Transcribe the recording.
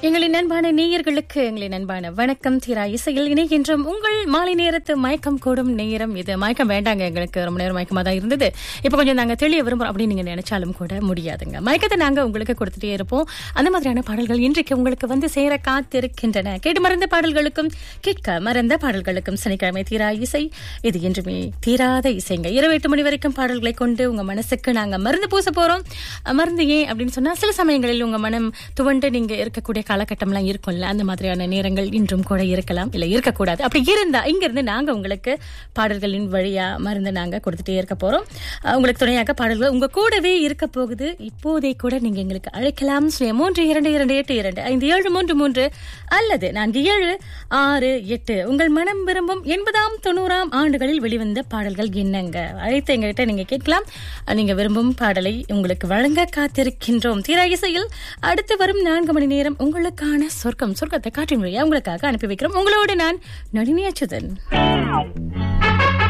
எங்களின் அன்பான நேயர்களுக்கு எங்களின் அன்பான வணக்கம். தீரா இசையில் இணைகின்றோம். உங்கள் மாலை நேரத்து மயக்கம் கூடும் நேரம் இது. மயக்கம் வேண்டாங்க, எங்களுக்கு ரொம்ப நேரம் மயக்கமா தான் இருந்தது. இப்ப கொஞ்சம் நாங்க தெளிய விரும்புறோம் அப்படின்னு நீங்க நினைச்சாலும் கூட முடியாதுங்க. மயக்கத்தை நாங்க உங்களுக்கு கொடுத்துட்டே இருப்போம். அந்த மாதிரியான பாடல்கள் இன்றைக்கு உங்களுக்கு வந்து சேர காத்திருக்கின்றன. கேட்டு மறந்த பாடல்களுக்கும் கேட்க மறந்த பாடல்களுக்கும் சனிக்கிழமை தீரா இசை. இது என்றுமே தீராத இசைங்க. இரவு 8 மணி வரைக்கும் பாடல்களை கொண்டு உங்க மனசுக்கு நாங்க மருந்து பூச போறோம். மருந்து ஏன் அப்படின்னு சொன்னா, சில சமயங்களில் உங்க மனம் துவண்டு நீங்க இருக்கக்கூடிய காலகட்டம்லாம் இருக்கும்ல, அந்த மாதிரியான நேரங்கள் இன்றும் கூட இருக்கலாம், இல்ல இருக்கக்கூடாது. அப்படி இருந்தா இங்க இருந்து நாங்க உங்களுக்கு பாடல்களின் வழியா மருந்து நாங்க கொடுத்துட்டே இருக்க போறோம். உங்களுக்கு துணையாக பாடல்கள் உங்க கூடவே இருக்க போகுது. இப்போதே கூட நீங்க எங்களுக்கு அழைக்கலாம். 3228257333 அல்லது 4768. உங்கள் மனம் விரும்பும் 80ஆம் 90ஆம் ஆண்டுகளில் வெளிவந்த பாடல்கள் என்னங்க அழைத்து எங்ககிட்ட நீங்க கேட்கலாம். நீங்க விரும்பும் பாடலை உங்களுக்கு வழங்க காத்திருக்கின்றோம். தீரா இசையில் அடுத்து வரும் 4 மணி நேரம் உங்களுக்கான சொர்க்கத்தை காற்றின் வழியா உங்களுக்காக அனுப்பி வைக்கிறோம். உங்களோடு நான் நளினி அச்சுதன்.